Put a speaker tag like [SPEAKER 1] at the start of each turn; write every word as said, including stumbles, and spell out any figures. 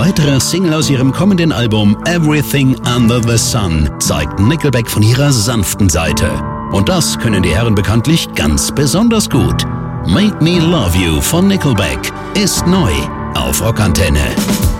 [SPEAKER 1] weitere Single aus ihrem kommenden Album Everything Under the Sun zeigt Nickelback von ihrer sanften Seite. Und das können die Herren bekanntlich ganz besonders gut. Make Me Love You von Nickelback ist neu auf Rockantenne.